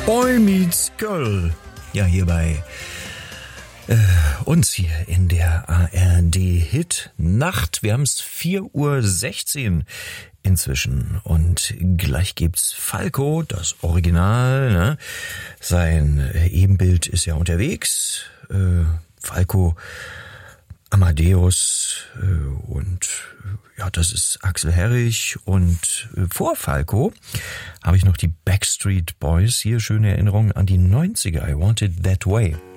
Boy Meets Girl. Ja, hier bei uns hier in der ARD-Hit Nacht. Wir haben es 4:16 Uhr inzwischen und gleich gibt's Falco, das Original, ne? Sein Ebenbild ist ja unterwegs. Falco, Amadeus und ja, das ist Axel Herrich und vor Falco habe ich noch die Backstreet Boys. Hier schöne Erinnerungen an die 90er. I Want It That Way.